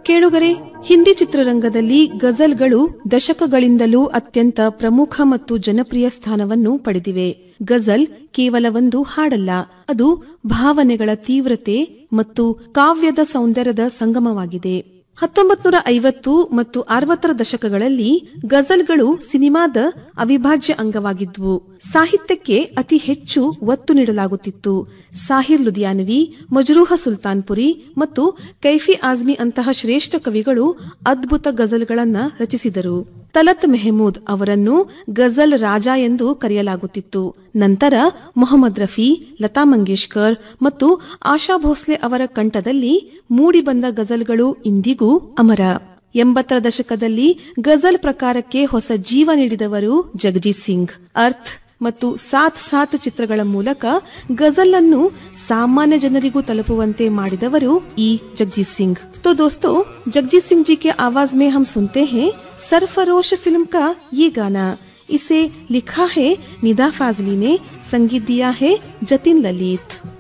ಕೇಳುಗರೆ, ಹಿಂದಿ ಚಿತ್ರರಂಗದಲ್ಲಿ ಗಜಲ್ಗಳು ದಶಕಗಳಿಂದಲೂ ಅತ್ಯಂತ ಪ್ರಮುಖ ಮತ್ತು ಜನಪ್ರಿಯ ಸ್ಥಾನವನ್ನು ಪಡೆದಿವೆ. ಗಜಲ್ ಕೇವಲ ಒಂದು ಹಾಡಲ್ಲ, ಅದು ಭಾವನೆಗಳ ತೀವ್ರತೆ ಮತ್ತು ಕಾವ್ಯದ ಸೌಂದರ್ಯದ ಸಂಗಮವಾಗಿದೆ. 1950 ಮತ್ತು 60ರ ದಶಕಗಳಲ್ಲಿ ಗಜಲ್ಗಳು ಸಿನಿಮಾದ ಅವಿಭಾಜ್ಯ ಅಂಗವಾಗಿದ್ವು. ಸಾಹಿತ್ಯಕ್ಕೆ ಅತಿ ಹೆಚ್ಚು ಒತ್ತು ನೀಡಲಾಗುತ್ತಿತ್ತು. ಸಾಹಿರ್ ಲುಧಿಯಾನವಿ, ಮಜ್ರೂಹ ಸುಲ್ತಾನ್ಪುರಿ ಮತ್ತು ಕೈಫಿ ಆಜ್ಮಿ ಅಂತಹ ಶ್ರೇಷ್ಠ ಕವಿಗಳು ಅದ್ಭುತ ಗಜಲ್ಗಳನ್ನು ರಚಿಸಿದರು. ತಲತ್ ಮೆಹಮೂದ್ ಅವರನ್ನು ಗಜಲ್ ರಾಜ ಎಂದು ಕರೆಯಲಾಗುತ್ತಿತ್ತು. ನಂತರ ಮೊಹಮ್ಮದ್ ರಫಿ, ಲತಾ ಮಂಗೇಶ್ಕರ್ ಮತ್ತು ಆಶಾ ಭೋಸ್ಲೆ ಅವರ ಕಂಠದಲ್ಲಿ ಮೂಡಿಬಂದ ಗಜಲ್ಗಳು ಇಂದಿಗೂ ಅಮರ. 80ರ ದಶಕದಲ್ಲಿ ಗಜಲ್ ಪ್ರಕಾರಕ್ಕೆ ಹೊಸ ಜೀವ ನೀಡಿದವರು ಜಗಜೀತ್ ಸಿಂಗ್. ಅರ್ಥ್ ಮತ್ತು ಸಾಥ್ ಸಾಥ್ ಚಿತ್ರಗಳ ಮೂಲಕ ಗಜಲ್ ಅನ್ನು ಸಾಮಾನ್ಯ ಜನರಿಗೂ ತಲುಪುವಂತೆ ಮಾಡಿದವರು ಈ जगजीत सिंह। तो दोस्तों, जगजीत सिंह जी के आवाज में हम सुनते हैं सरफरोश फिल्म का ये गाना। इसे लिखा है निदा फाजली ने, संगीत दिया है जतिन ललित।